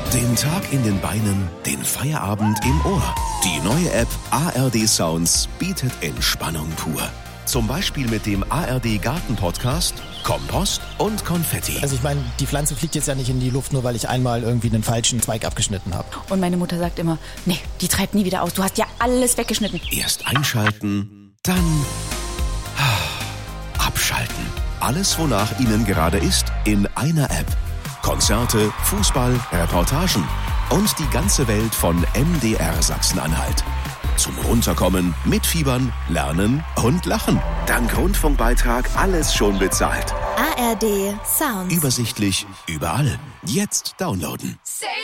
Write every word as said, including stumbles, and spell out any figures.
Den Tag in den Beinen, den Feierabend im Ohr. Die neue App A R D Sounds bietet Entspannung pur. Zum Beispiel mit dem A R D Garten-Podcast, Kompost und Konfetti. Also ich meine, die Pflanze fliegt jetzt ja nicht in die Luft, nur weil ich einmal irgendwie einen falschen Zweig abgeschnitten habe. Und meine Mutter sagt immer, nee, die treibt nie wieder aus. Du hast ja alles weggeschnitten. Erst einschalten, dann abschalten. Alles, wonach Ihnen gerade ist, in einer App. Konzerte, Fußball, Reportagen und die ganze Welt von M D R Sachsen-Anhalt. Zum Runterkommen, mitfiebern, lernen und lachen. Dank Rundfunkbeitrag alles schon bezahlt. A R D Sounds. Übersichtlich, überall. Jetzt downloaden.